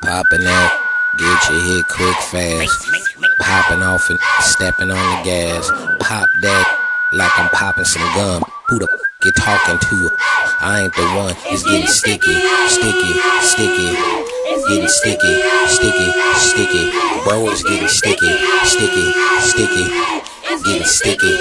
Popping out, get your hit quick fast. Popping off and stepping on the gas. Pop that like I'm popping some gum. Who the you talking to? I ain't the one. It's getting sticky, sticky, sticky. Getting sticky, sticky, sticky. Bro, it's getting sticky.